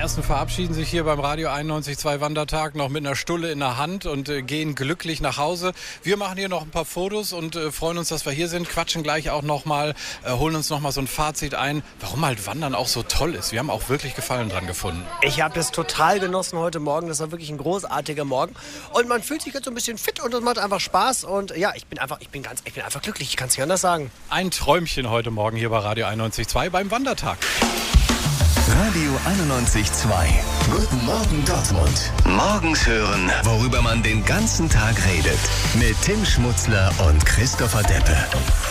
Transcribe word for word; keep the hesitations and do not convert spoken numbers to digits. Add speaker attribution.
Speaker 1: ersten verabschieden sich hier beim Radio einundneunzig Komma zwei Wandertag noch mit einer Stulle in der Hand und äh, gehen glücklich nach Hause. Wir machen hier noch ein paar Fotos und äh, freuen uns, dass wir hier sind, quatschen gleich auch nochmal, äh, holen uns nochmal so ein Fazit ein, warum halt Wandern auch so toll ist. Wir haben auch wirklich Gefallen dran gefunden.
Speaker 2: Ich habe das total genossen heute Morgen. Das war wirklich ein großartiger Morgen. Und man fühlt sich jetzt so ein bisschen fit und es macht einfach Spaß. Und ja, ich bin einfach, ich bin ganz, ich bin einfach glücklich. Ich kann es nicht anders sagen.
Speaker 1: Ein Träumchen heute Morgen hier bei Radio einundneunzig Komma zwei beim Wandertag.
Speaker 3: Radio einundneunzig Komma zwei. Guten Morgen Dortmund. Morgens hören, worüber man den ganzen Tag redet. Mit Tim Schmutzler und Christopher Deppe.